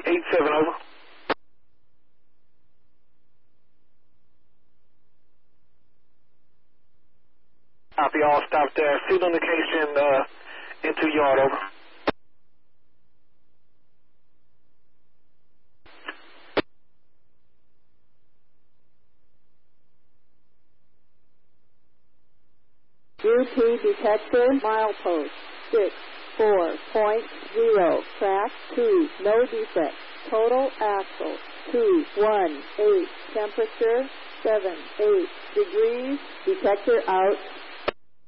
87, over. Copy, all stop there. Field indication into yard, over. UP detector, milepost 64.0, track 2, no defect, total axle 218, temperature 78 degrees, detector out.